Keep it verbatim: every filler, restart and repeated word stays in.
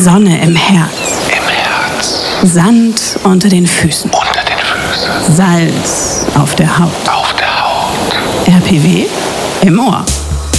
Sonne im Herz. Im Herz. Sand unter den Füßen. Unter den Füßen. Salz auf der Haut. Auf der Haut. R P W im Ohr.